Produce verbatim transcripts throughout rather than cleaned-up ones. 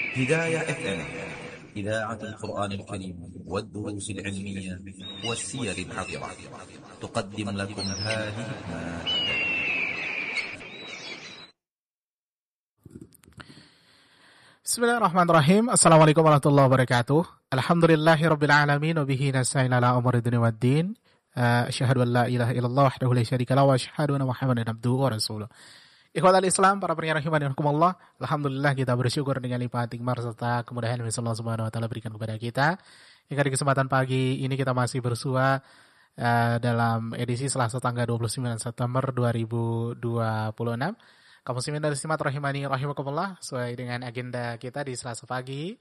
هداية اف ام، إذاعة القرآن الكريم والدروس العلمية والسير الحاضرة، تقدم لكم هذه المادة. Bismillahirrahmanirrahim. Assalamualaikum warahmatullahi wabarakatuh. Alhamdulillahirabbil alamin wa bihi nasta'in ala umuri dunya waddin. Asyhadu an la ilaha illallah wahdahu la syarika lahu wa asyhadu anna Muhammadan abduhu wa rasuluh. Ikhwatal Islam, para pendengar rahimankumullah, alhamdulillah kita bersyukur dengan limpahan nikmat serta kemudahan yang Allah Subhanahu wa taala berikan kepada kita. Hingga di kesempatan pagi ini kita masih bersua uh, dalam edisi Selasa tanggal dua puluh sembilan September dua ribu dua puluh enam. Kaum muslimin dan muslimat rahimani rahimakumullah, sesuai dengan agenda kita di Selasa pagi.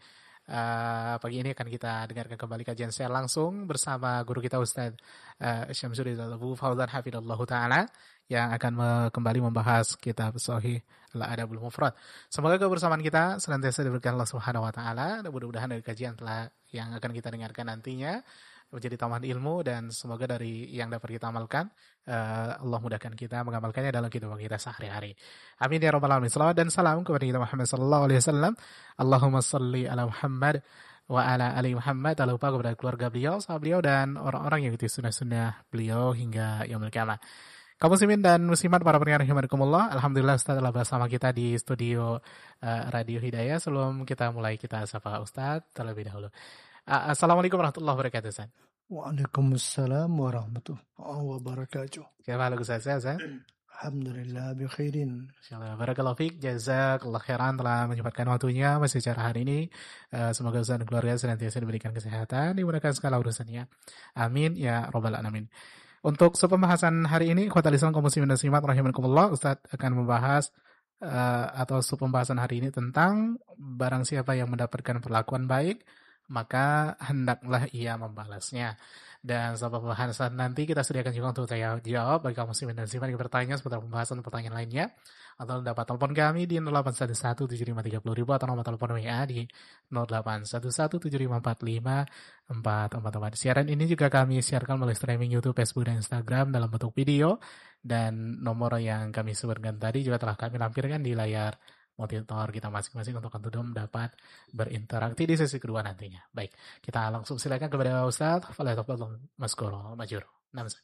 Uh, pagi ini akan kita dengarkan kembali kajian saya langsung bersama guru kita Ustaz uh, Syamsuddin Abu Fauzan hafidhallahu taala yang akan me- kembali membahas kitab Sahih Al-Adabul Mufrad. Semoga kebersamaan kita senantiasa diberikan Allah Subhanahu wa taala, dan mudah-mudahan dari kajian telah yang akan kita dengarkan nantinya menjadi tambahan ilmu, dan semoga dari yang dapat kita amalkan uh, Allah mudahkan kita mengamalkannya dalam kehidupan kita sehari-hari. Amin ya rabbal alamin. Salawat dan salam kepada kita Muhammad sallallahu alaihi wasallam. Allahumma salli ala Muhammad wa ala ali Muhammad. Tak lupa kepada keluarga beliau, sahabat beliau, dan orang-orang yang ikuti sunnah-sunnah beliau hingga yaumul qiyamah. Kaum muslimin dan muslimat, para pendengar rahimakumullah, alhamdulillah Ustaz telah bersama kita di studio uh, Radio Hidayah. Sebelum kita mulai, kita sapa Ustaz terlebih dahulu. Uh, Assalamualaikum warahmatullahi wabarakatuh, Ustaz. Waalaikumsalam warahmatullahi wabarakatuh. Kaifa haluk Ustaz? Ustaz? Alhamdulillah bi khairin. Insyaallah. Barakallahu fiik, jazakallahu khairan telah menyempatkan waktunya masih secara hari ini. Uh, semoga Ustaz dan keluarga senantiasa diberikan kesehatan, dimudahkan segala urusannya. Amin ya rabbal alamin. Untuk pembahasan hari ini, ikhwatal Islam kaum muslimin dan muslimat rahimakumullah, Ustaz akan membahas uh, atau pembahasan hari ini tentang barang siapa yang mendapatkan perlakuan baik, maka hendaklah ia membalasnya. Dan setelah pembahasan nanti kita sediakan juga untuk tanya jawab bagi kaum muslimin dan muslimat yang bertanya seputar pembahasan pertanyaan lainnya, atau dapat telepon kami di nol delapan satu satu tujuh lima tiga nol nol nol atau nomor telepon W A di nol delapan satu satu tujuh lima empat lima empat empat empat. Siaran ini juga kami siarkan melalui streaming YouTube, Facebook, dan Instagram dalam bentuk video, dan nomor yang kami sebutkan tadi juga telah kami lampirkan di layar monitor kita masing-masing untuk antum dapat berinteraksi di sesi kedua nantinya. Baik, kita langsung silakan kepada Ustaz. Falyatafadhal maskuro majur. Namsa.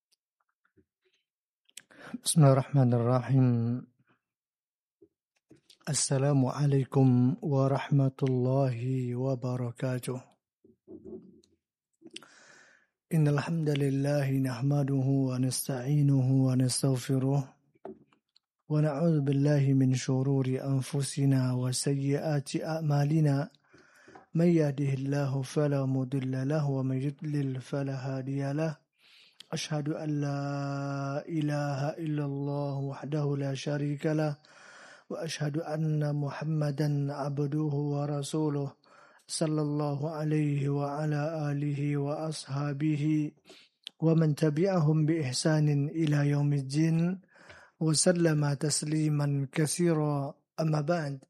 Bismillahirrahmanirrahim. Assalamualaikum warahmatullahi wabarakatuh. Innal hamdalillah nahmaduhu wa nasta'inuhu wa nastaghfiruh. ونعوذ بالله من شرور أنفسنا وسيئات أعمالنا من يهده الله فلا مضل له ومن يضلل فلا هادي له أشهد أن لا إله إلا الله وحده لا شريك له وأشهد أن محمدا عبده ورسوله صلى الله عليه وعلى آله وأصحابه ومن تبعهم بإحسان إلى يوم الدين وسلم تسليما كثيرا. أما بعد،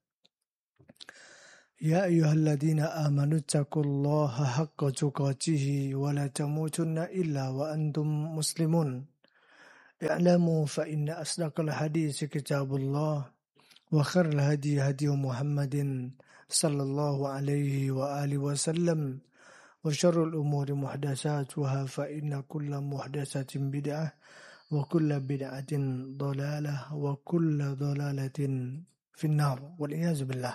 يا أيها الذين آمنوا اتقوا الله حق تقاته ولا تموتن إلا وأنتم مسلمون. اعلموا فإن أصدق الحديث كتاب الله وخير الهدي هدي محمد صلى الله عليه وآله وسلم وشر الأمور محدثاتها فإن كل محدثة بدعة وكل بدعة ضلالة وكل ضلالة في النار والعياذ بالله.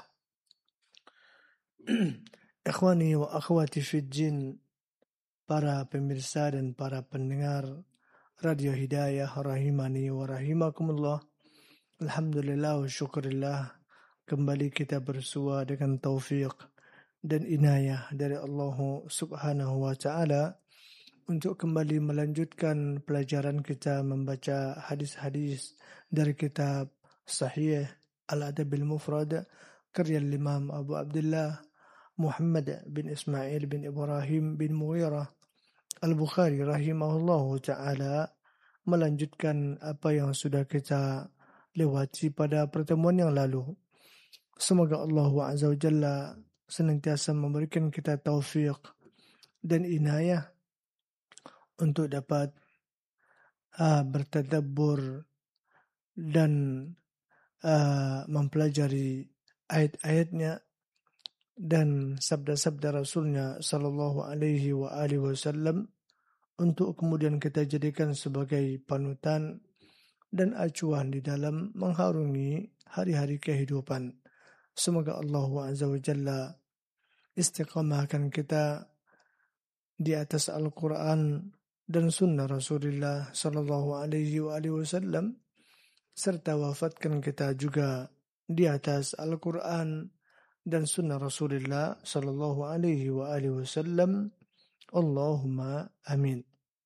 Ikhwani wa akhwati fid jin, para pemirsa dan para pendengar Radio Hidayah rahimani wa rahimakumullah. Alhamdulillah wa syukurillah, kembali kita bersua dengan taufik dan inayah dari Allah Subhanahu wa taala untuk kembali melanjutkan pelajaran kita membaca hadis-hadis dari kitab Sahih Al-Adabul Mufrad karya Imam Abu Abdullah Muhammad bin Ismail bin Ibrahim bin Mughirah Al-Bukhari rahimahullahu ta'ala, melanjutkan apa yang sudah kita lewati pada pertemuan yang lalu. Semoga Allah Azza wa Jalla senantiasa memberikan kita taufik dan inayah untuk dapat uh, bertadabbur dan uh, mempelajari ayat-ayatnya dan sabda-sabda Rasulnya Sallallahu Alaihi wa alihi Wasallam untuk kemudian kita jadikan sebagai panutan dan acuan di dalam mengharungi hari-hari kehidupan. Semoga Allah Azza wa Jalla istiqamahkan kita di atas Al-Quran dan sunnah Rasulullah Sallallahu Alaihi Wasallam, serta wafatkan kita juga di atas Al-Quran dan sunnah Rasulullah Sallallahu Alaihi Wasallam. Allahumma amin.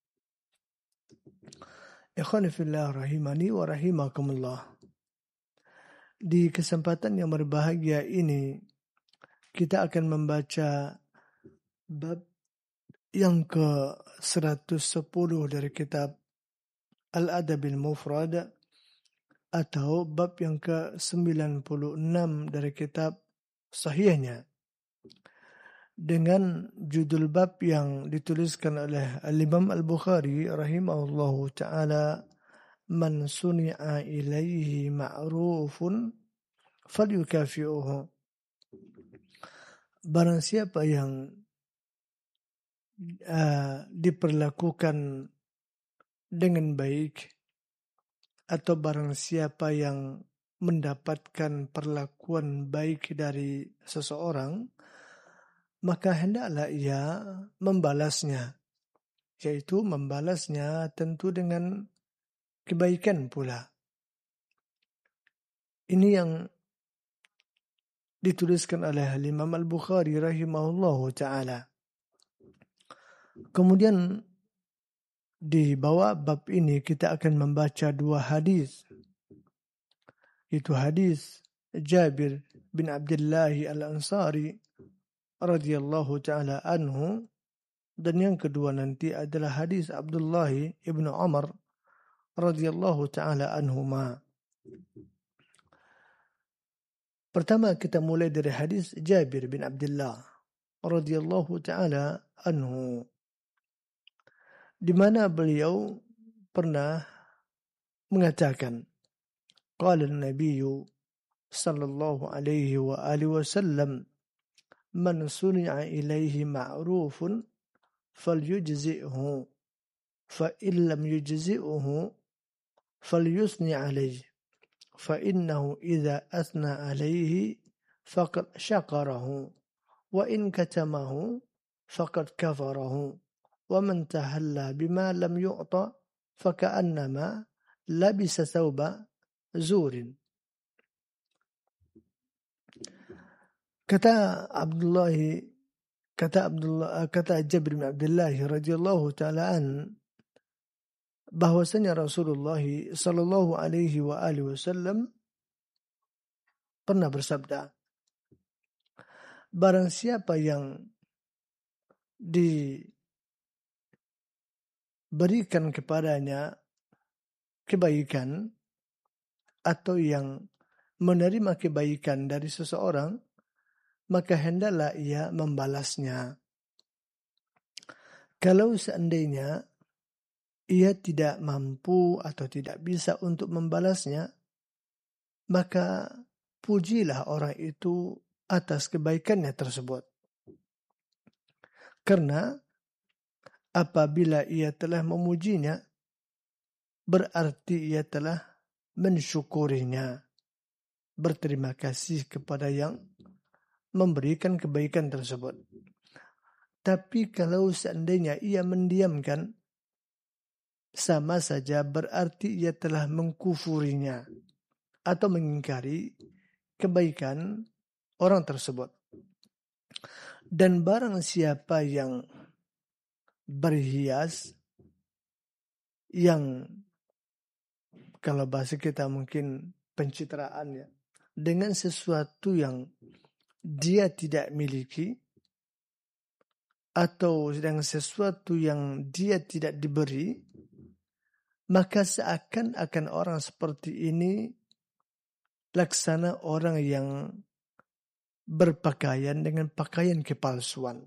Ikhwani fillah rahimani wa rahimakumullah. Di kesempatan yang berbahagia ini kita akan membaca bab yang ke seratus sepuluh dari kitab Al-Adabil Mufrad, atau bab yang ke sembilan puluh enam dari kitab Sahihnya, dengan judul bab yang dituliskan oleh Al-Imam Al-Bukhari rahimahullahu ta'ala, Man suni'a ilaihi ma'rufun falyukafi'uhu. Barang siapa yang uh, diperlakukan dengan baik, atau barang siapa yang mendapatkan perlakuan baik dari seseorang, maka hendaklah ia membalasnya, yaitu membalasnya tentu dengan kebaikan pula. Ini yang dituliskan oleh Imam Al-Bukhari rahimahullahu ta'ala. Kemudian di bawah bab ini kita akan membaca dua hadis. Itu hadis Jabir bin Abdullah Al-Ansari radhiyallahu ta'ala anhu, dan yang kedua nanti adalah hadis Abdullah ibn Umar radhiyallahu ta'ala anhuma. Pertama kita mulai dari hadis Jabir bin Abdullah radhiyallahu ta'ala anhu, di mana beliau pernah mengatakan, qala an-nabiy sallallahu alaihi wa alihi wasallam, man suni'a ilaihi ma'rufun falyujzi'hu fa illam yujzi'hu falyusni alaihi fa innahu idza asna alaihi faqad syakarahu wa in katamahu faqad kafarahu wa man tahalla bima lam yu'ta faka'annama labisa thawba zurin. Kata Abdullah kata Abdullah kata Jabir bin Abdullah radhiyallahu ta'ala an, bahwasanya Rasulullah sallallahu alaihi wa alihi wasallam pernah bersabda, barang siapa yang diberikan kepadanya kebaikan atau yang menerima kebaikan dari seseorang, maka hendaklah ia membalasnya. Kalau seandainya ia tidak mampu atau tidak bisa untuk membalasnya, maka pujilah orang itu atas kebaikannya tersebut. Karena apabila ia telah memujinya, berarti ia telah mensyukurinya, berterima kasih kepada yang memberikan kebaikan tersebut. Tapi kalau seandainya ia mendiamkan, sama saja berarti ia telah mengkufurinya atau mengingkari kebaikan orang tersebut. Dan barang siapa yang berhias, yang kalau bahasa kita mungkin pencitraan ya, dengan sesuatu yang dia tidak miliki, atau dengan sesuatu yang dia tidak diberi, maka seakan-akan orang seperti ini laksana orang yang berpakaian dengan pakaian kepalsuan.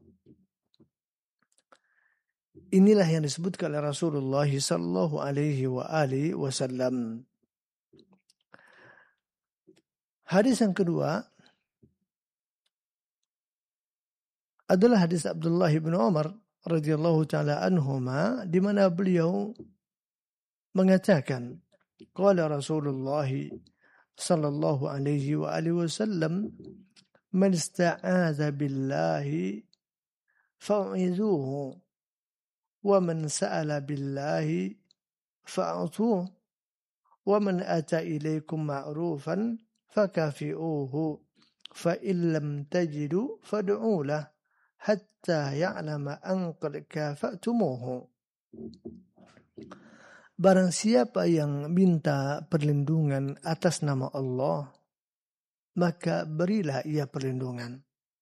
Inilah yang disebutkan oleh Rasulullah sallallahu alaihi wa alihi wasallam. Hadis yang kedua adalah hadis Abdullah bin Umar radhiyallahu taala anhuma, di mana beliau mengatakan, qala Rasulullah sallallahu alaihi wa alihi wasallam, man ista'adza billahi fa'idhuhu wa man sa'ala billahi fa'atuhu wa man ata ilaikum ma'rufan fakafi'uhu fa illam tajidu fad'u lah hatta ya'lama an qad kafa'tumuhu. Barang siapa yang minta perlindungan atas nama Allah, maka berilah ia perlindungan.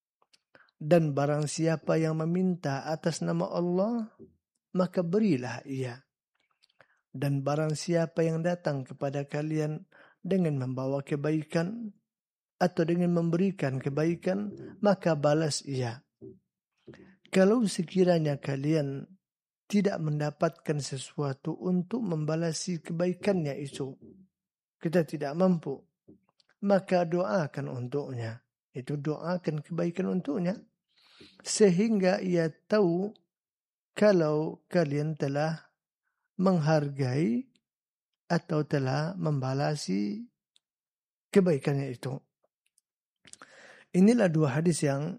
Dan barang siapa yang meminta atas nama Allah, maka berilah ia. Dan barang siapa yang datang kepada kalian dengan membawa kebaikan atau dengan memberikan kebaikan, maka balas ia. Kalau sekiranya kalian tidak mendapatkan sesuatu untuk membalasi kebaikannya itu, kita tidak mampu, maka doakan untuknya. Itu doakan kebaikan untuknya, sehingga ia tahu kalau kalian telah menghargai atau telah membalasi kebaikannya itu. Inilah dua hadis yang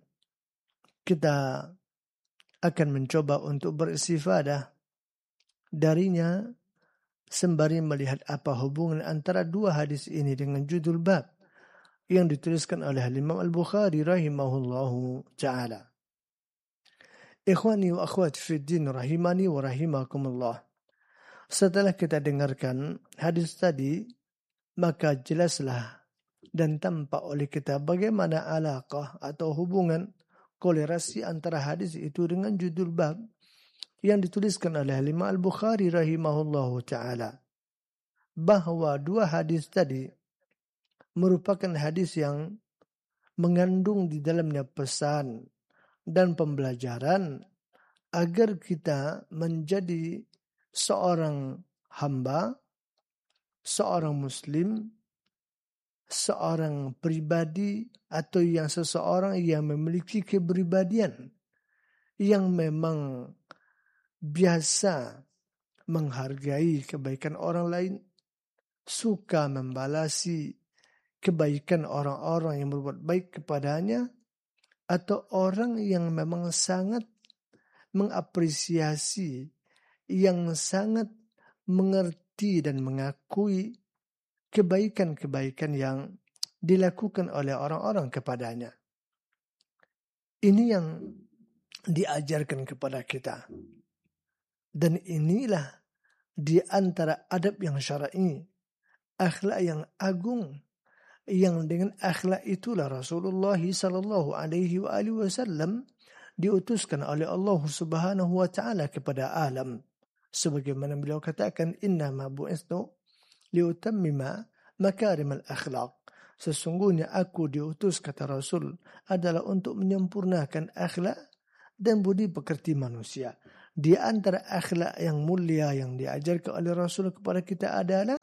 kita akan mencoba untuk beristifadah darinya sembari melihat apa hubungan antara dua hadis ini dengan judul bab yang dituliskan oleh Imam Al-Bukhari rahimahullahu ta'ala. Ikhwani wa akhwati fid din rahimani wa rahimakumullah. Setelah kita dengarkan hadis tadi, maka jelaslah dan tampak oleh kita bagaimana alaqah atau hubungan kolerasi antara hadis itu dengan judul bab yang dituliskan oleh Imam Al-Bukhari rahimahullahu ta'ala. Bahwa dua hadis tadi merupakan hadis yang mengandung di dalamnya pesan dan pembelajaran agar kita menjadi seorang hamba, seorang muslim, seorang pribadi atau yang seseorang yang memiliki kepribadian yang memang biasa menghargai kebaikan orang lain, suka membalasi kebaikan orang-orang yang berbuat baik kepadanya, atau orang yang memang sangat mengapresiasi, yang sangat mengerti dan mengakui kebaikan-kebaikan yang dilakukan oleh orang-orang kepadanya. Ini yang diajarkan kepada kita. Dan inilah di antara adab yang syar'i, akhlak yang agung, yang dengan akhlak itulah Rasulullah sallallahu alaihi wa alihi wasallam diutuskan oleh Allah Subhanahu wa taala kepada alam. Sebagaimana beliau katakan, innama bu'istu liutammima makarimal akhlaq. Sesungguhnya aku diutus, kata Rasul, adalah untuk menyempurnakan akhlak dan budi pekerti manusia. Di antara akhlak yang mulia yang diajarkan oleh Rasul kepada kita adalah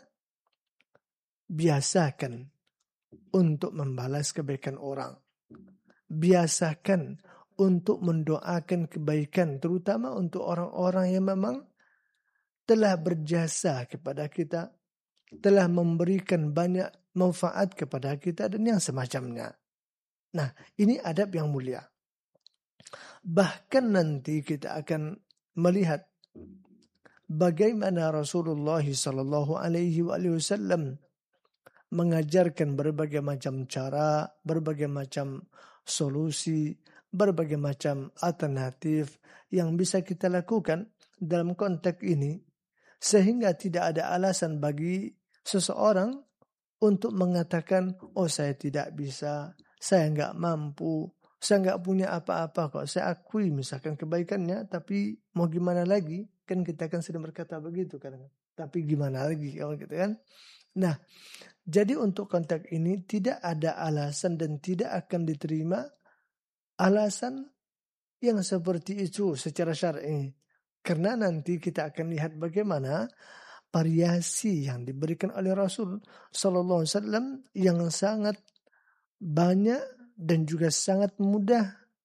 biasakan untuk membalas kebaikan orang. Biasakan untuk mendoakan kebaikan, terutama untuk orang-orang yang memang telah berjasa kepada kita, telah memberikan banyak manfaat kepada kita dan yang semacamnya. Nah, ini adab yang mulia. Bahkan nanti kita akan melihat bagaimana Rasulullah sallallahu alaihi wasallam mengajarkan berbagai macam cara, berbagai macam solusi, berbagai macam alternatif yang bisa kita lakukan dalam konteks ini, sehingga tidak ada alasan bagi seseorang untuk mengatakan, oh saya tidak bisa, saya nggak mampu, saya nggak punya apa-apa kok. Saya akui misalkan kebaikannya, tapi mau gimana lagi? Kan kita kan sering berkata begitu kan. Tapi gimana lagi kalau gitu kan? Nah, jadi untuk konteks ini tidak ada alasan dan tidak akan diterima alasan yang seperti itu secara syar'i. Karena nanti kita akan lihat bagaimana variasi yang diberikan oleh Rasul sallallahu alaihi wasallam yang sangat banyak dan juga sangat mudah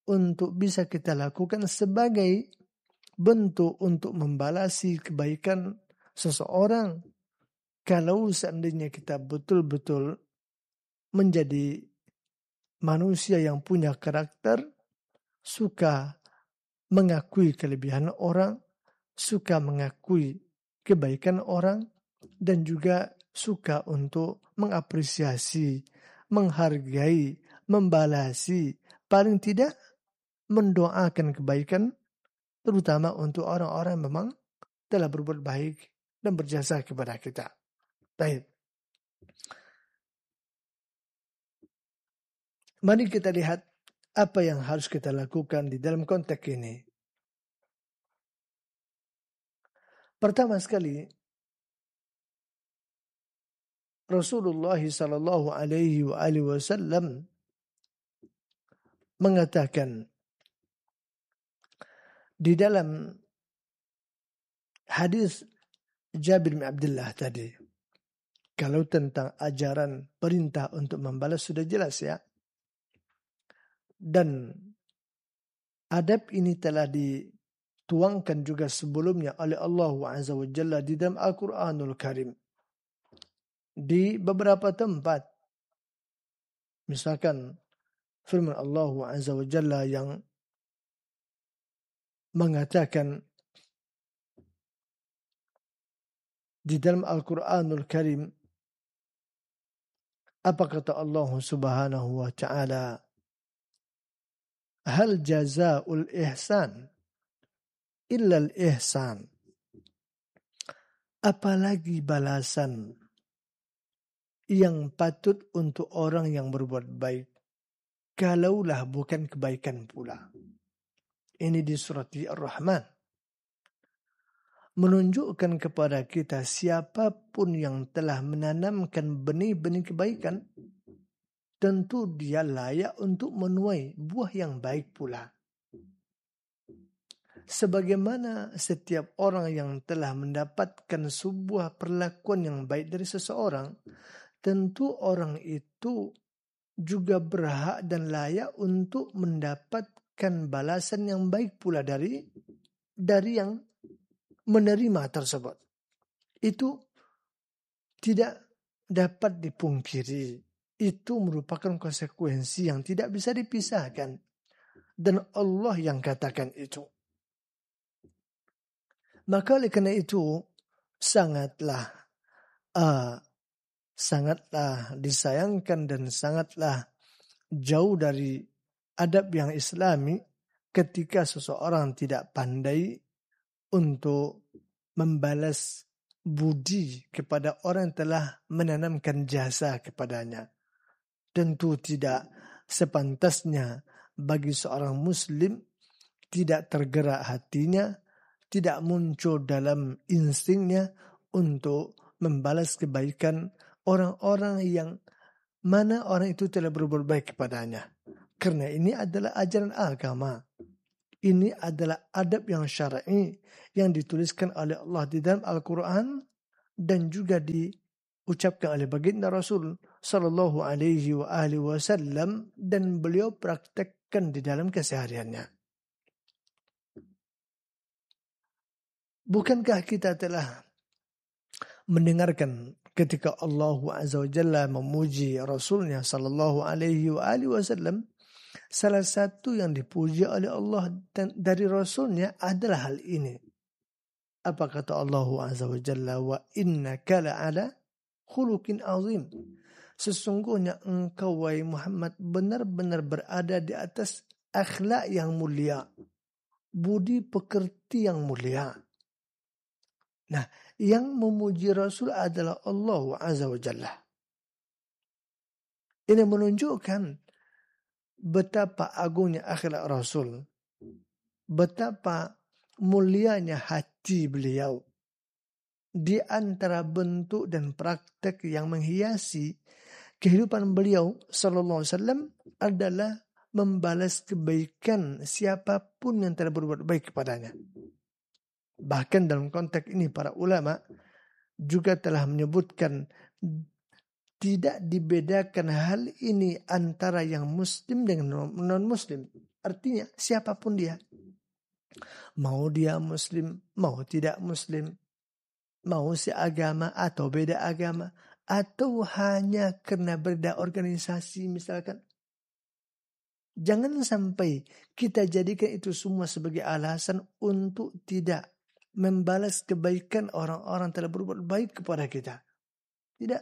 untuk bisa kita lakukan sebagai bentuk untuk membalasi kebaikan seseorang. Kalau seandainya kita betul-betul menjadi manusia yang punya karakter, suka mengakui kelebihan orang, suka mengakui kebaikan orang, dan juga suka untuk mengapresiasi, menghargai, membalasi, paling tidak mendoakan kebaikan, terutama untuk orang-orang yang memang telah berbuat baik dan berjasa kepada kita. Baik. Mari kita lihat apa yang harus kita lakukan di dalam konteks ini. Pertama sekali, Rasulullah sallallahu alaihi wasallam mengatakan di dalam hadis Jabir bin Abdullah tadi, kalau tentang ajaran perintah untuk membalas sudah jelas ya. Dan adab ini telah dituangkan juga sebelumnya oleh Allah Azza wa Jalla di dalam Al-Quranul Karim. Di beberapa tempat, misalkan firman Allah Azza wa Jalla yang mengatakan di dalam Al-Quranul Karim, apa kata Allah Subhanahu wa Ta'ala? Hal jazaa'ul ihsan illa al-ihsan. Apalagi balasan yang patut untuk orang yang berbuat baik, kalaulah bukan kebaikan pula. Ini di surat Ar-Rahman. Menunjukkan kepada kita siapapun yang telah menanamkan benih-benih kebaikan, tentu dia layak untuk menuai buah yang baik pula. Sebagaimana setiap orang yang telah mendapatkan sebuah perlakuan yang baik dari seseorang, tentu orang itu juga berhak dan layak untuk mendapatkan balasan yang baik pula dari dari yang menerima tersebut. Itu tidak dapat dipungkiri. Itu merupakan konsekuensi yang tidak bisa dipisahkan. Dan Allah yang katakan itu. Maka oleh karena itu, sangatlah, uh, sangatlah disayangkan dan sangatlah jauh dari adab yang islami ketika seseorang tidak pandai untuk membalas budi kepada orang yang telah menanamkan jasa kepadanya. Tentu tidak sepantasnya bagi seorang muslim tidak tergerak hatinya, tidak muncul dalam instingnya untuk membalas kebaikan orang-orang yang mana orang itu telah berbuat baik kepadanya. Karena ini adalah ajaran agama. Ini adalah adab yang syar'i yang dituliskan oleh Allah di dalam Al-Quran dan juga diucapkan oleh baginda Rasul sallallahu alaihi wasallam dan beliau praktekkan di dalam kesehariannya. Bukankah kita telah mendengarkan ketika Allah Azza wa Jalla memuji Rasulnya sallallahu alaihi wasallam, salah satu yang dipuji oleh Allah dan dari Rasulnya adalah hal ini. Apa kata Allah Azza wa Jalla? Wa innaka la'ala khuluqin azim. Sesungguhnya engkau wahai Muhammad benar-benar berada di atas akhlak yang mulia, budi pekerti yang mulia. Nah, yang memuji Rasul adalah Allah Azza wa Jalla. Ini menunjukkan betapa agungnya akhlak Rasul, betapa mulianya hati beliau. Di antara bentuk dan praktek yang menghiasi kehidupan beliau sallallahu alaihi wasallam adalah membalas kebaikan siapapun yang telah berbuat baik kepadanya. Bahkan dalam konteks ini para ulama juga telah menyebutkan tidak dibedakan hal ini antara yang muslim dengan non-muslim. Artinya siapapun dia, mau dia muslim, mau tidak muslim, mau seagama atau beda agama, atau hanya karena beda organisasi misalkan. Jangan sampai kita jadikan itu semua sebagai alasan untuk tidak membalas kebaikan orang-orang telah berbuat baik kepada kita. Tidak.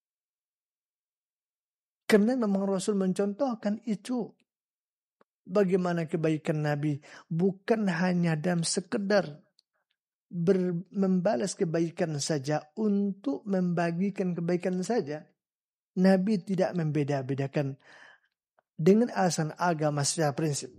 Karena memang Rasul mencontohkan itu. Bagaimana kebaikan Nabi bukan hanya dalam sekedar ber, membalas kebaikan saja untuk membagikan kebaikan saja. Nabi tidak membeda-bedakan dengan alasan agama secara prinsip.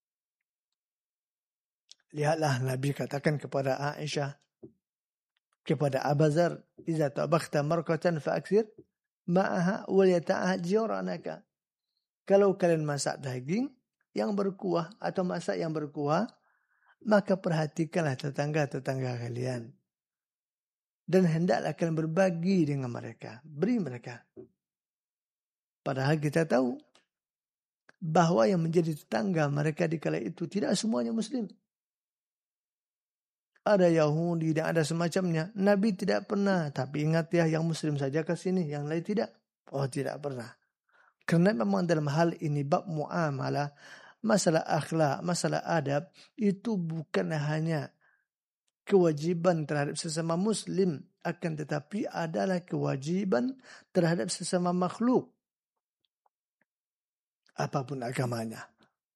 Lihatlah Nabi katakan kepada Aisyah, kepada Abu Dzar, "Idza tabakhta marqatan fa'akthir ma'aha wa yata'ahad jiranaka." Kalau kalian masak daging yang berkuah atau masak yang berkuah, maka perhatikanlah tetangga-tetangga kalian. Dan hendaklah kalian berbagi dengan mereka, beri mereka. Padahal kita tahu bahwa yang menjadi tetangga mereka di kala itu tidak semuanya muslim. Ada Yahudi dan ada semacamnya. Nabi tidak pernah, tapi ingat ya, yang muslim saja ke sini, yang lain tidak. Oh, tidak pernah. Karena memang dalam hal ini bab muamalah, masalah akhlak, masalah adab, itu bukan hanya kewajiban terhadap sesama muslim, akan tetapi adalah kewajiban terhadap sesama makhluk. Apapun agamanya.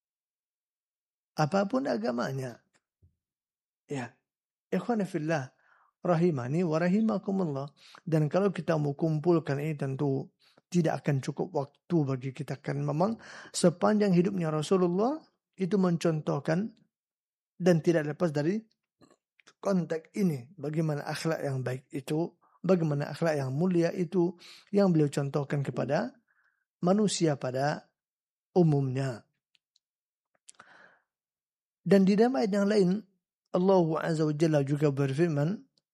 Apapun agamanya. Ya. Ikhwan fillah, rahimani wa rahimakumullah. Dan kalau kita mau kumpulkan ini tentu tidak akan cukup waktu bagi kita. Kan memang sepanjang hidupnya Rasulullah itu mencontohkan dan tidak lepas dari konteks ini. Bagaimana akhlak yang baik itu, bagaimana akhlak yang mulia itu yang beliau contohkan kepada manusia pada umumnya. Dan di dalam ayat yang lain Allah Azza wa Jalla juga berfirman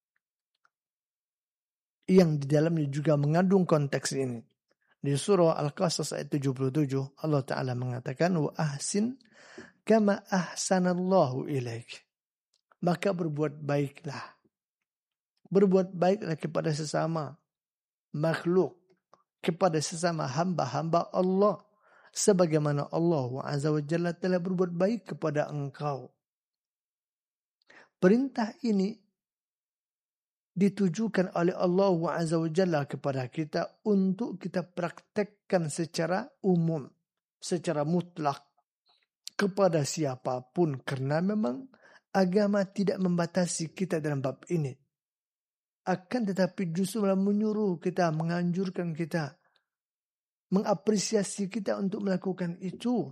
yang di dalamnya juga mengandung konteks ini. Di surah Al-Qasas ayat tujuh puluh tujuh Allah Ta'ala mengatakan wa ahsin kama ahsanallahu ilaik. Maka berbuat baiklah. Berbuat baiklah kepada sesama makhluk, kepada sesama hamba-hamba Allah. Sebagaimana Allah Azza wa Jalla telah berbuat baik kepada engkau. Perintah ini ditujukan oleh Allah Azza wa Jalla kepada kita untuk kita praktekkan secara umum, secara mutlak kepada siapapun. Karena memang agama tidak membatasi kita dalam bab ini. Akan tetapi justru malah menyuruh kita, menganjurkan kita, mengapresiasi kita untuk melakukan itu.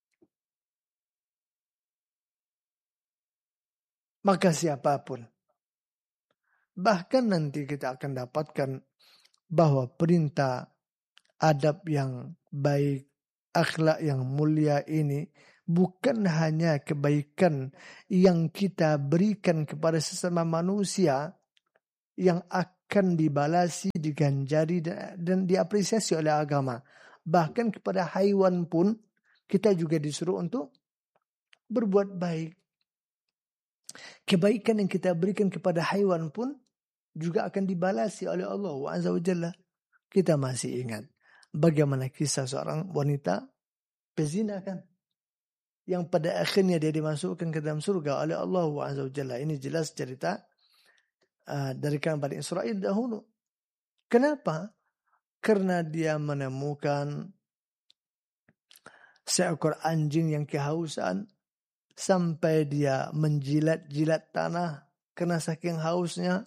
Maka siapapun. Bahkan nanti kita akan dapatkan bahwa perintah adab yang baik, akhlak yang mulia ini bukan hanya kebaikan yang kita berikan kepada sesama manusia yang akan dibalasi, diganjari dan diapresiasi oleh agama. Bahkan kepada haiwan pun kita juga disuruh untuk berbuat baik. Kebaikan yang kita berikan kepada haiwan pun juga akan dibalasi oleh Allah Azza wa Jalla. Kita masih ingat bagaimana kisah seorang wanita pezina kan, yang pada akhirnya dia dimasukkan ke dalam surga oleh Allah Azza wa Jalla. Ini jelas cerita uh, dari kaum Bani Israil dahulu. Kenapa? Karena dia menemukan seekor anjing yang kehausan sampai dia menjilat-jilat tanah karena saking hausnya.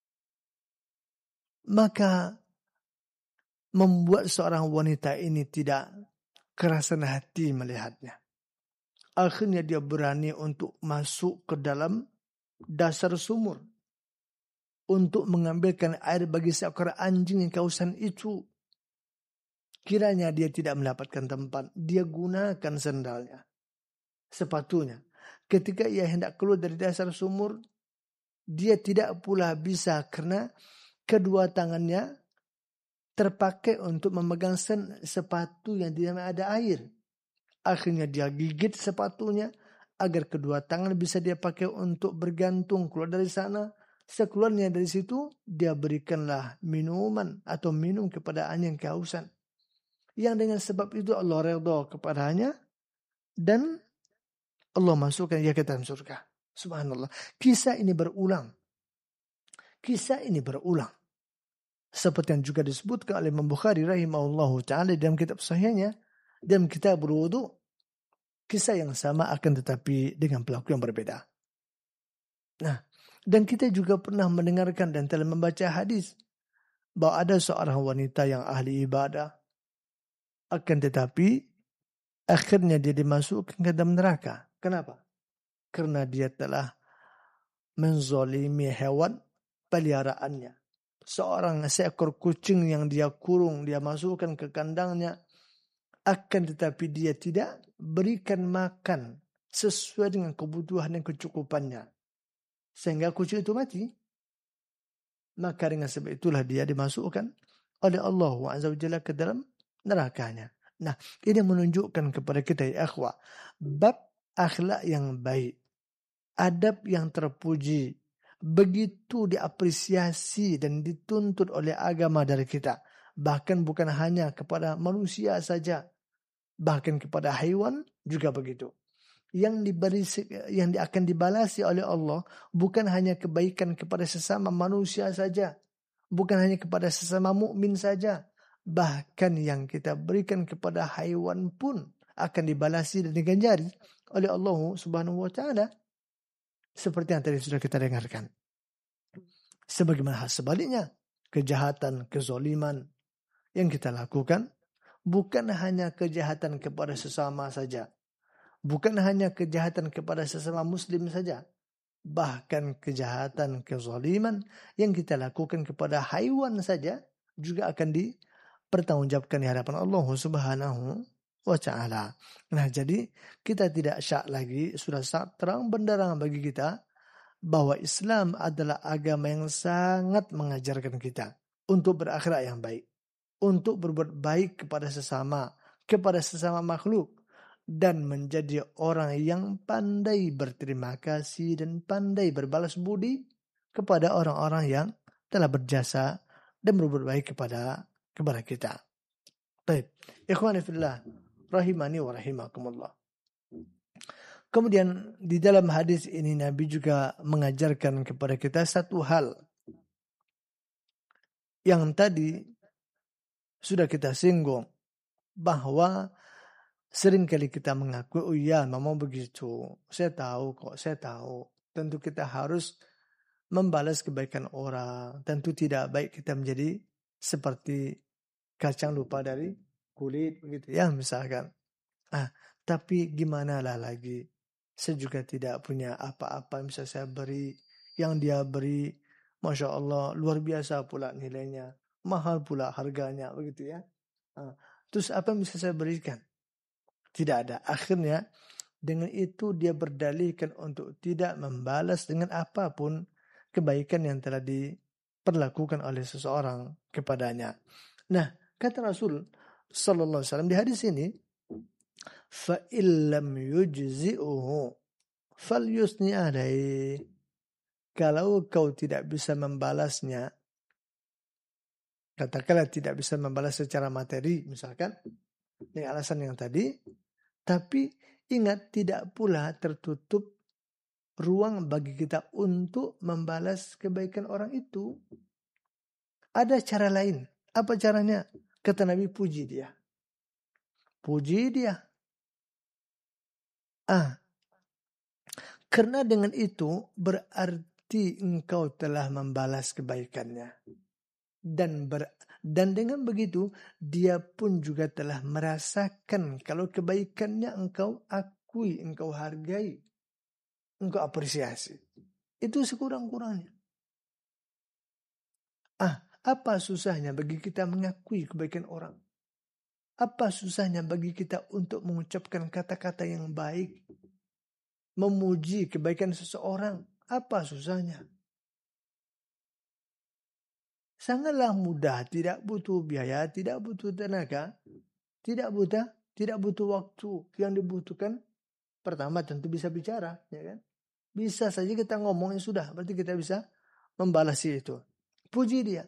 Maka membuat seorang wanita ini tidak kerasan hati melihatnya. Akhirnya dia berani untuk masuk ke dalam dasar sumur untuk mengambilkan air bagi seekor anjing yang kehausan itu. Kiranya dia tidak mendapatkan tempat, dia gunakan sendalnya, sepatunya. Ketika ia hendak keluar dari dasar sumur, dia tidak pula bisa karena kedua tangannya terpakai untuk memegang sen, sepatu yang di dalamnya ada air. Akhirnya dia gigit sepatunya agar kedua tangan bisa dia pakai untuk bergantung keluar dari sana. Sekeluarnya dari situ, dia berikanlah minuman atau minum kepada-nya yang kehausan. Yang dengan sebab itu Allah redha kepadanya dan Allah masukkan dia ke dalam surga. Subhanallah. Kisah ini berulang. Kisah ini berulang. Seperti yang juga disebutkan oleh Imam Bukhari rahimahullahu ta'ala dalam kitab sahihnya, dalam kitab berwudu. Kisah yang sama akan tetapi dengan pelaku yang berbeda. Nah, dan kita juga pernah mendengarkan dan telah membaca hadis bahwa ada seorang wanita yang ahli ibadah, akan tetapi akhirnya dia dimasukkan ke dalam neraka. Kenapa? Karena dia telah menzalimi hewan peliharaannya. Seorang seekor kucing yang dia kurung, dia masukkan ke kandangnya, akan tetapi dia tidak berikan makan sesuai dengan kebutuhan dan kecukupannya, sehingga kucing itu mati. Maka dengan sebab itulah dia dimasukkan oleh Allah Azza wa Jalla ke dalam nerakanya. Nah, ini menunjukkan kepada kita ya akhwah, bab akhlak yang baik, adab yang terpuji, begitu diapresiasi dan dituntut oleh agama dari kita. Bahkan bukan hanya kepada manusia saja, bahkan kepada haiwan juga begitu. Yang diberi, yang akan dibalasi oleh Allah bukan hanya kebaikan kepada sesama manusia saja, bukan hanya kepada sesama mukmin saja, bahkan yang kita berikan kepada haiwan pun akan dibalasi dan diganjari oleh Allah Subhanahu wa taala, seperti yang tadi sudah kita dengarkan. Sebagaimana hal sebaliknya, kejahatan, kezaliman yang kita lakukan bukan hanya kejahatan kepada sesama saja, bukan hanya kejahatan kepada sesama muslim saja, bahkan kejahatan, kezaliman yang kita lakukan kepada haiwan saja juga akan dipertanggungjawabkan di hadapan Allah Subhanahu wa ta'ala. Nah, jadi kita tidak syak lagi, sudah sangat terang benderang bagi kita bahwa Islam adalah agama yang sangat mengajarkan kita untuk berakhlak yang baik, untuk berbuat baik kepada sesama, kepada sesama makhluk, dan menjadi orang yang pandai berterima kasih dan pandai berbalas budi kepada orang-orang yang telah berjasa dan berbuat baik kepada kepada kita. Baik, ikhwani fillah, rahimani wa rahimakumullah. Kemudian di dalam hadis ini Nabi juga mengajarkan kepada kita satu hal yang tadi sudah kita singgung, bahwa seringkali kita mengaku, oh iya memang begitu, saya tahu kok, saya tahu. Tentu kita harus membalas kebaikan orang. Tentu tidak baik kita menjadi seperti kacang lupa dari kulit, begitu ya misalkan. Ah, tapi gimana lah lagi, saya juga tidak punya apa-apa yang bisa saya beri. Yang dia beri, Masya Allah, luar biasa pula nilainya, mahal pula harganya, begitu ya. Ah, terus apa yang bisa saya berikan? Tidak ada. Akhirnya dengan itu dia berdalihkan untuk tidak membalas dengan apapun kebaikan yang telah diperlakukan oleh seseorang kepadanya. Nah, kata Rasul sallallahu alaihi wasallam di hadis ini, fa illam yujzi'uhu falyusni alaihi. Kalau kau tidak bisa membalasnya, katakanlah tidak bisa membalas secara materi misalkan, dengan alasan yang tadi, tapi ingat tidak pula tertutup ruang bagi kita untuk membalas kebaikan orang itu. Ada cara lain. Apa caranya? Kata Nabi, puji dia. Puji dia. Ah, karena dengan itu berarti engkau telah membalas kebaikannya. Dan ber, dan dengan begitu dia pun juga telah merasakan kalau kebaikannya engkau akui, engkau hargai, engkau apresiasi. Itu sekurang-kurangnya. Ah, apa susahnya bagi kita mengakui kebaikan orang? Apa susahnya bagi kita untuk mengucapkan kata-kata yang baik, memuji kebaikan seseorang? Apa susahnya? Sangatlah mudah, tidak butuh biaya, tidak butuh tenaga, tidak butuh Tidak butuh waktu. Yang dibutuhkan pertama tentu bisa bicara, ya kan? Bisa saja kita ngomongin sudah, berarti kita bisa membalas itu. Puji dia.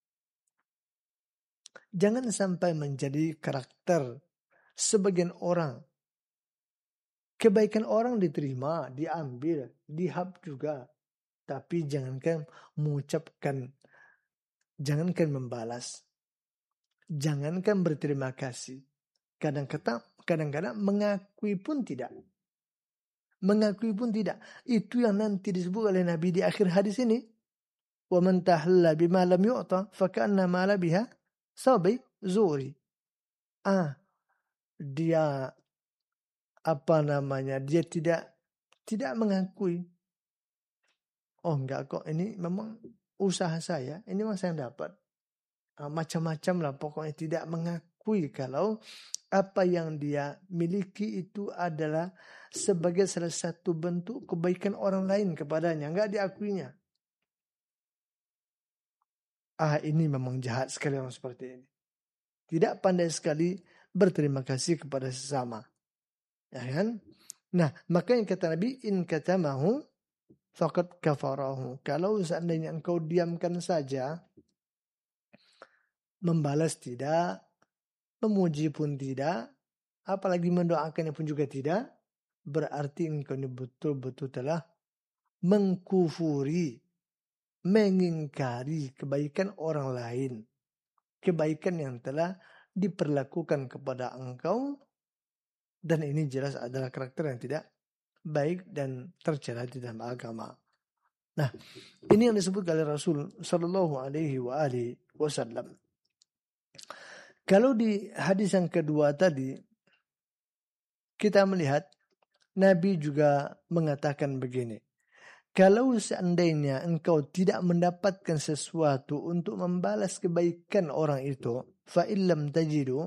Jangan sampai menjadi karakter sebagian orang. Kebaikan orang diterima, diambil, dihab juga. Tapi jangankan mengucapkan, jangankan membalas, jangankan berterima kasih. Kadang-kadang, kadang-kadang mengakui pun tidak. Mengakui pun tidak. Itu yang nanti disebut oleh Nabi di akhir hadis ini. وَمَنْ تَحْلَّ بِمَا لَمْ يُعْطَ فَكَأَنَّمَا لَبِهَا sabi zuri. Ah, dia apa namanya? Dia tidak tidak mengakui. Oh enggak kok, ini memang usaha saya, ini memang saya dapat. Ah, macam-macam lah pokoknya, tidak mengakui kalau apa yang dia miliki itu adalah sebagai salah satu bentuk kebaikan orang lain kepadanya, enggak diakuinya. Ah, ini memang jahat sekali orang seperti ini. Tidak pandai sekali berterima kasih kepada sesama. Ya kan? Nah, makanya kata Nabi, in katamahu faqad kafarahu. Kalau seandainya engkau diamkan saja, membalas tidak, memuji pun tidak, apalagi mendoakannya pun juga tidak, berarti engkau ini betul-betul telah mengkufuri, mengingkari kebaikan orang lain. Kebaikan yang telah diperlakukan kepada engkau, dan ini jelas adalah karakter yang tidak baik dan tercela di dalam agama. Nah, ini yang disebut oleh Rasul Sallallahu Alaihi Wasallam. Kalau di hadis yang kedua tadi kita melihat Nabi juga mengatakan begini. Kalau seandainya engkau tidak mendapatkan sesuatu untuk membalas kebaikan orang itu, fa illam tajidu,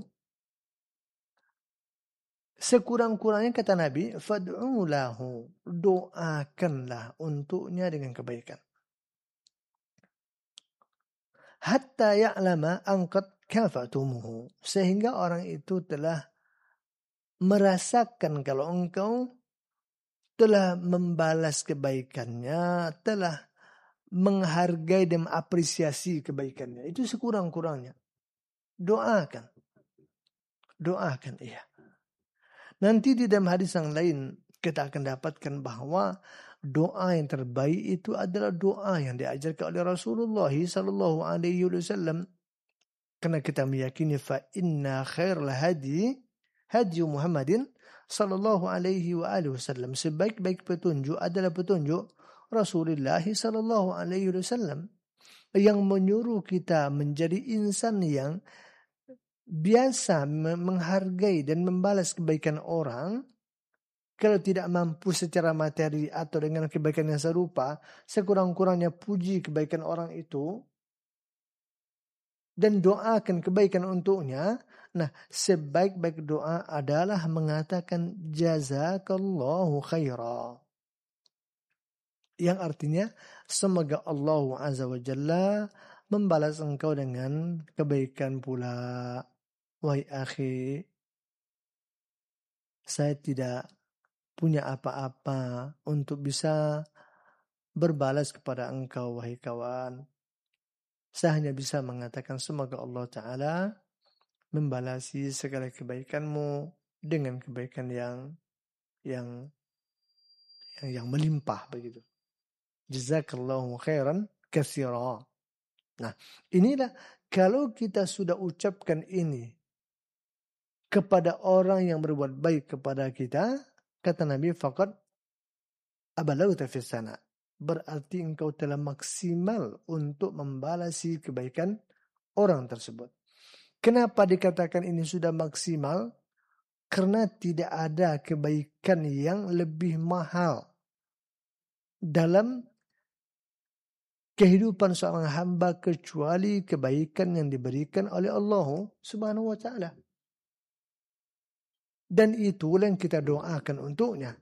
sekurang-kurangnya kata Nabi, fad'u lahu, doakanlah untuknya dengan kebaikan. Hatta ya'lama angkat kafatumuhu, sehingga orang itu telah merasakan kalau engkau telah membalas kebaikannya, telah menghargai dan mengapresiasi kebaikannya. Itu sekurang-kurangnya. Doakan. Doakan, iya. Nanti di dalam hadis yang lain kita akan dapatkan bahwa doa yang terbaik itu adalah doa yang diajarkan oleh Rasulullah sallallahu alaihi wasallam. Karena kita meyakini fa inna khairul hadi hadi Muhammadin sallallahu alaihi wa alihi wasallam. Sebaik-baik petunjuk adalah petunjuk Rasulullah sallallahu alaihi wasallam yang menyuruh kita menjadi insan yang biasa menghargai dan membalas kebaikan orang. Kalau tidak mampu secara materi atau dengan kebaikan yang serupa, sekurang-kurangnya puji kebaikan orang itu dan doakan kebaikan untuknya. Nah, sebaik-baik doa adalah mengatakan jazakallahu khaira. Yang artinya semoga Allah Azza wa Jalla membalas engkau dengan kebaikan pula. Wahai akhi, saya tidak punya apa-apa untuk bisa berbalas kepada engkau wahai kawan. Saya hanya bisa mengatakan semoga Allah Ta'ala membalasi segala kebaikanmu dengan kebaikan yang yang yang, yang melimpah begitu. Jazakallahu khairan katsira. Nah, inilah kalau kita sudah ucapkan ini kepada orang yang berbuat baik kepada kita, kata Nabi, faqad abalagta fis sana. Berarti engkau telah maksimal untuk membalasi kebaikan orang tersebut. Kenapa dikatakan ini sudah maksimal? Karena tidak ada kebaikan yang lebih mahal dalam kehidupan seorang hamba kecuali kebaikan yang diberikan oleh Allah Subhanahu wa taala. Dan itulah yang kita doakan untuknya.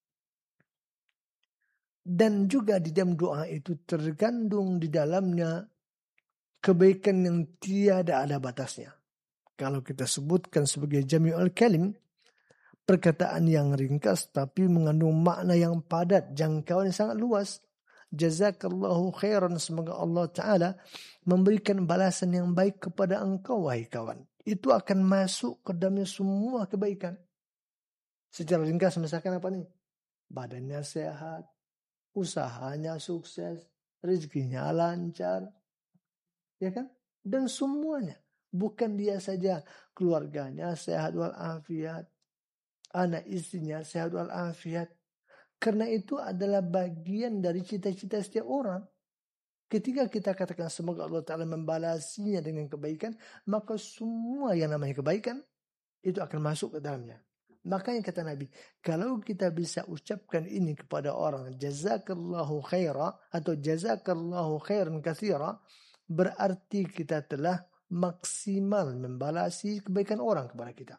Dan juga di dalam doa itu terkandung di dalamnya kebaikan yang tiada ada batasnya. Kalau kita sebutkan sebagai jami'ul kalim, perkataan yang ringkas tapi mengandung makna yang padat, jangkauan yang sangat luas. Jazakallahu khairan, semoga Allah Ta'ala memberikan balasan yang baik kepada engkau, wahai kawan. Itu akan masuk ke dalamnya semua kebaikan. Secara ringkas misalkan apa nih? Badannya sehat, usahanya sukses, rezekinya lancar, ya kan? Dan semuanya. Bukan dia saja, keluarganya sehat walafiat, anak istrinya sehat walafiat. Karena itu adalah bagian dari cita-cita setiap orang. Ketika kita katakan semoga Allah Ta'ala membalasinya dengan kebaikan, maka semua yang namanya kebaikan itu akan masuk ke dalamnya. Makanya kata Nabi, kalau kita bisa ucapkan ini kepada orang, jazakallahu khaira atau jazakallahu khairan katsira, berarti kita telah maksimal membalasi kebaikan orang kepada kita.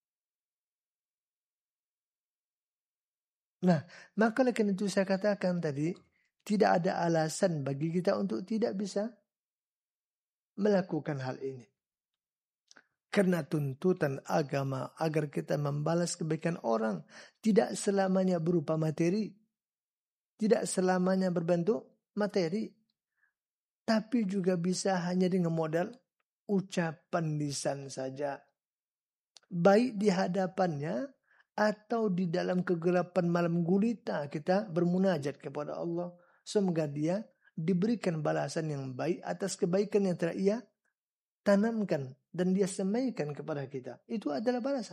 Nah, maka oleh karena itu saya katakan tadi, tidak ada alasan bagi kita untuk tidak bisa melakukan hal ini. Karena tuntutan agama agar kita membalas kebaikan orang tidak selamanya berupa materi, tidak selamanya berbentuk materi, tapi juga bisa hanya dengan modal ucapan lisan saja. Baik di hadapannya atau di dalam kegelapan malam gulita kita bermunajat kepada Allah. Semoga dia diberikan balasan yang baik atas kebaikan yang telah ia tanamkan dan dia semaikan kepada kita. Itu adalah balasan.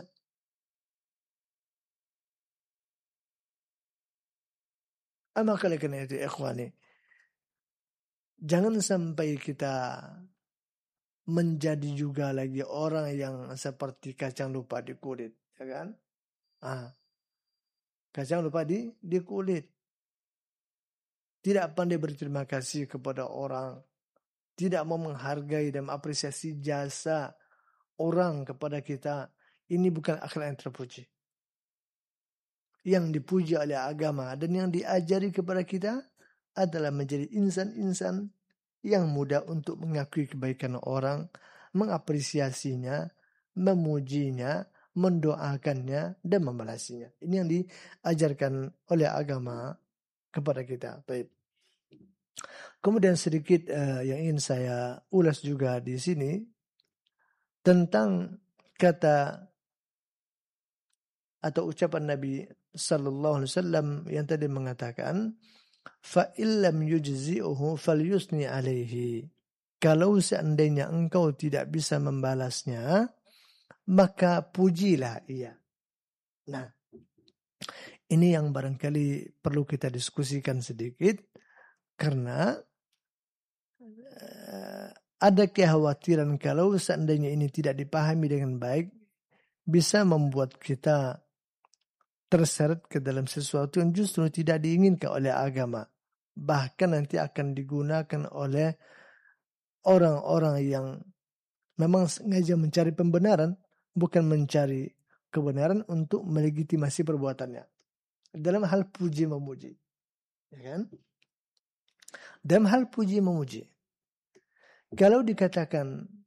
Maka karena itu ikhwani, jangan sampai kita menjadi juga lagi orang yang seperti kacang lupa di kulit, ya kan? Ah, kacang lupa di di kulit. Tidak pandai berterima kasih kepada orang, tidak mau menghargai dan mengapresiasi jasa orang kepada kita. Ini bukan akhlak yang terpuji. Yang dipuji oleh agama dan yang diajari kepada kita adalah menjadi insan-insan yang mudah untuk mengakui kebaikan orang, mengapresiasinya, memujinya, mendoakannya, dan membalasinya. Ini yang diajarkan oleh agama kepada kita. Baik. Kemudian sedikit uh, yang ingin saya ulas juga di sini tentang kata atau ucapan Nabi Sallallahu Alaihi Wasallam yang tadi mengatakan, fa illam yujzi'uhu falyusni alaihi. Kalau seandainya engkau tidak bisa membalasnya, maka pujilah ia. Nah, ini yang barangkali perlu kita diskusikan sedikit, karena uh, ada kekhawatiran kalau seandainya ini tidak dipahami dengan baik, bisa membuat kita terseret ke dalam sesuatu yang justru tidak diinginkan oleh agama. Bahkan nanti akan digunakan oleh orang-orang yang memang sengaja mencari pembenaran, bukan mencari kebenaran untuk melegitimasi perbuatannya. Dalam hal puji memuji. Ya kan? Dalam hal puji memuji. Kalau dikatakan